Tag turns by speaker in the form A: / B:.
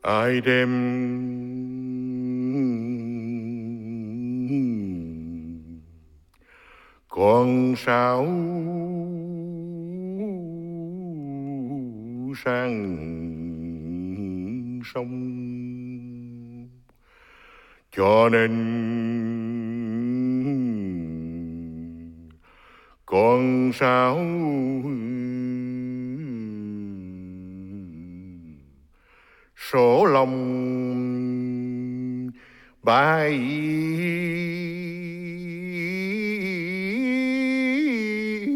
A: ai đem con sáo sang sông, cho nên con sáo sổ lòng bay